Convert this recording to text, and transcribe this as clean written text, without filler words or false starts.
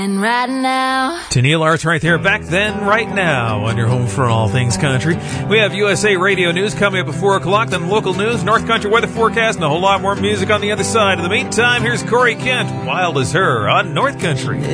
And right now. To Neil Arts right there, back then, right now, on your home for all things country. We have USA Radio News coming up at 4 o'clock, then local news, North Country weather forecast, and a whole lot more music on the other side. In the meantime, here's Corey Kent, Wild as Her, on North Country.